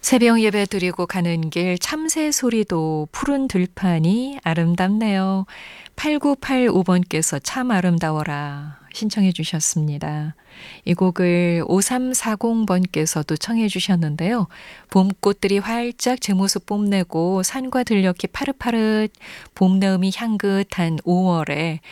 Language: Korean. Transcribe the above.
새벽 예배 드리고 가는 길 참새 소리도 푸른 들판이 아름답네요. 8985번께서 참 아름다워라 신청해 주셨습니다. 이 곡을 5340번께서도 청해 주셨는데요. 봄꽃들이 활짝 제 모습 뽐내고 산과 들녘이 파릇파릇 봄내음이 향긋한 5월에